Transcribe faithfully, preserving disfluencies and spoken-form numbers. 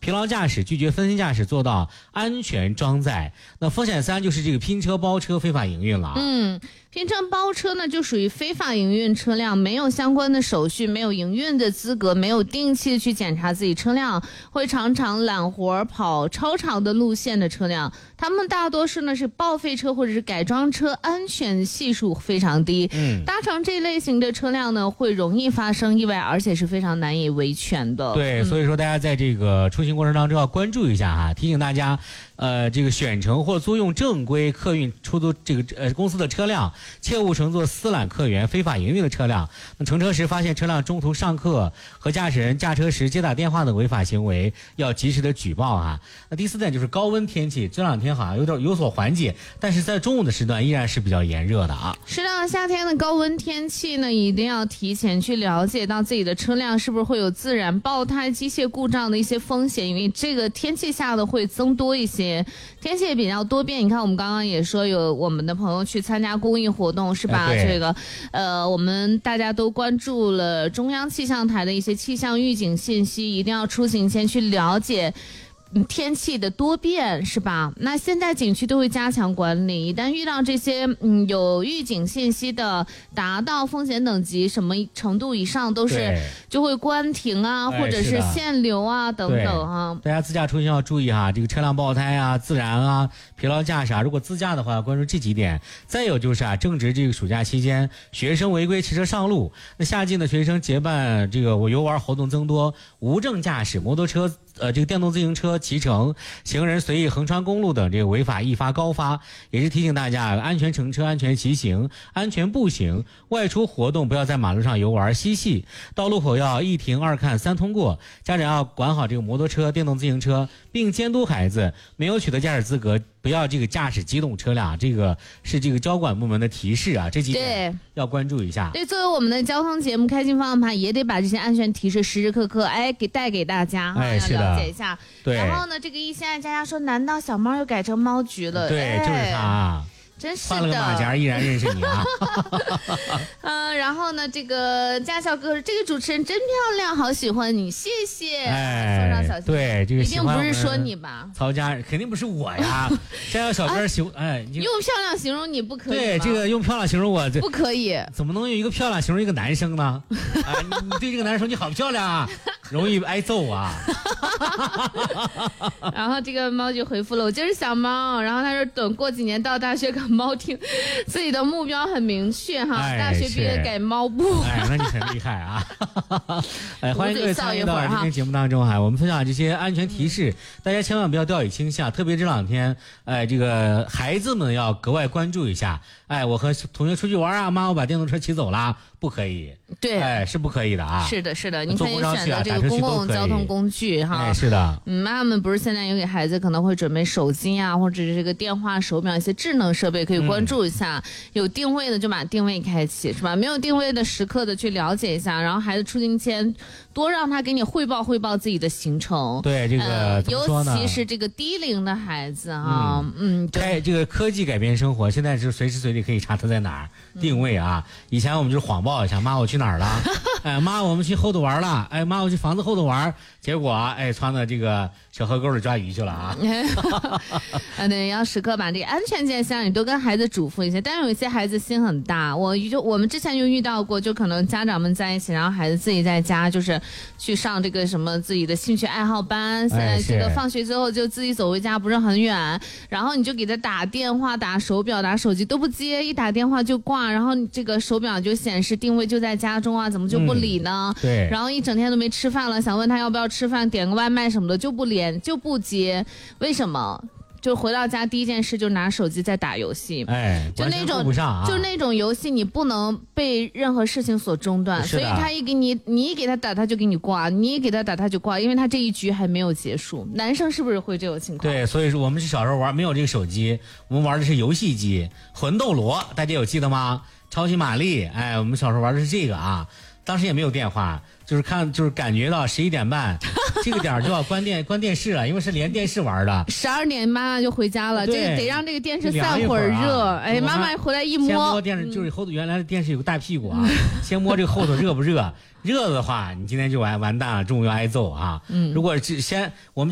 疲劳驾驶，拒绝分心驾驶，做到安全装载。那风险三就是这个拼车包车非法营运了。 嗯，拼车包车呢就属于非法营运车辆，没有相关的手续，没有营运的资格，没有定期去检查自己车辆，会常常揽活跑超长的路线的车辆，他们大多数呢是报废车或者是改装车，安全系数非常低。 嗯， 搭乘这类型的车辆呢会容易发生意外，而且是非常难以维权的。 对， 嗯、 所以说大家在这个出行过程当中要关注一下哈，提醒大家，呃，这个选乘或租用正规客运出租这个呃公司的车辆，切勿乘坐私揽客源非法营运的车辆。那乘车时发现车辆中途上客和驾驶人驾车时接打电话等违法行为，要及时的举报哈。那第四点就是高温天气，这两天好像有点有所缓解，但是在中午的时段依然是比较炎热的啊。 适当夏天的高温天气呢，一定要提前去了解到自己的车辆是不是会有自燃、爆胎、机械故障的一些风险，因为这个天气下的会增多一些，天气也比较多变。你看我们刚刚也说有我们的朋友去参加公益活动是吧？ 哎、 这个呃，我们大家都关注了中央气象台的一些气象预警信息，一定要出行前去了解天气的多变是吧？那现在景区都会加强管理，一旦遇到这些嗯有预警信息的，达到风险等级什么程度以上，都是就会关停啊，或者是限流啊等等啊。 大家自驾出行要注意哈，这个车辆爆胎啊、自燃啊、疲劳驾驶啊，如果自驾的话要关注这几点。再有就是啊，正值这个暑假期间，学生违规骑车上路，那夏季的学生结伴这个我游玩活动增多，无证驾驶摩托车。呃，这个电动自行车骑乘、行人随意横穿公路等这个违法易发高发，也是提醒大家安全乘车、安全骑行、安全步行，外出活动不要在马路上游玩嬉戏，到路口要一停二看三通过，家长要管好这个摩托车、电动自行车，并监督孩子没有取得驾驶资格不要这个驾驶机动车辆，这个是这个交管部门的提示啊，这几点要关注一下。 对，作为我们的交通节目开心方向盘，也得把这些安全提示时时刻刻哎给带给大家， 哎，是的， 了解一下。 对。 然后呢，这个一心爱佳佳说，难道小猫又改成猫局了？ 对， 哎、 就是它啊。 真是的， 换了个马甲依然认识你啊。 嗯、呃，然后呢，这个驾校哥，这个主持人真漂亮，好喜欢你，谢谢。 哎， 送上小心， 对，这个一定不是说你吧？ 曹家肯定不是我呀。驾校小哥喜欢，哎， 用漂亮形容你不可以吗？ 对，这个用漂亮形容我， 不可以。 怎么能用一个漂亮形容一个男生呢？啊，你你对这个男生说你好漂亮啊，容易挨揍啊。 然后这个猫就回复了，我就是小猫。然后他说等过几年到大学搞猫厅，自己的目标很明确哈， 哎、 大学毕业改猫部。 哎，那你很厉害啊！哎，欢迎各位参与到今天节目当中哈，我们分享这些安全提示，大家千万不要掉以轻心，特别这两天，哎，这个孩子们要格外关注一下。哎，我和同学出去玩啊，妈，我把电动车骑走了，不可以。 对， 哎，是不可以的啊。 是的，是的，你可以选择啊、 这个公共交通工具哈。 哎，是的。 嗯，妈妈们不是现在有给孩子可能会准备手机啊，或者是这个电话、手表一些智能设备，可以关注一下。嗯、有定位的就把定位开启，是吧？没有定位的时刻的去了解一下，然后孩子出行前多让他给你汇报汇报自己的行程。 对，这个、呃、 尤其是这个低龄的孩子啊，嗯， 开、嗯、这个科技改变生活，现在是随时随地可以查他在哪儿、嗯、定位啊。以前我们就是谎报一下，妈，我去哪儿了？哎，妈，我们去后头玩了。哎，妈，我去房子后头玩。结果哎，窜到这个小河沟里抓鱼去了啊！ 啊，对，要时刻把这个安全件项你都跟孩子嘱咐一下。但是有一些孩子心很大，我就我们之前就遇到过，就可能家长们在一起，然后孩子自己在家就是去上这个什么自己的兴趣爱好班，现在这个放学之后就自己走回家不是很远，然后你就给他打电话、打手表、打手机都不接，一打电话就挂，然后这个手表就显示定位就在家中啊，怎么就不理呢？ 嗯、对， 然后一整天都没吃饭了，想问他要不要吃饭，点个外卖什么的就不连就不接，为什么？就回到家第一件事就拿手机在打游戏， 哎， 就那种、 啊、 就那种游戏你不能被任何事情所中断，所以他一给你你一给他打他就给你挂，你一给他打他就挂，因为他这一局还没有结束。男生是不是会这种情况？ 对，所以说我们是小时候玩没有这个手机，我们玩的是游戏机，魂斗罗，大家有记得吗？超级玛丽，哎，我们小时候玩的是这个啊。当时也没有电话，就是看，就是感觉到十一点半这个点就要关电关电视了，因为是连电视玩的。 十二点妈妈就回家了，这个得让这个电视散会儿热。 啊、 哎，妈妈回来一摸， 先摸电视，就是后头原来的电视有个大屁股啊，先摸这个后头热不热？热的话，你今天就完完蛋了，中午要挨揍啊。嗯，如果是先我们。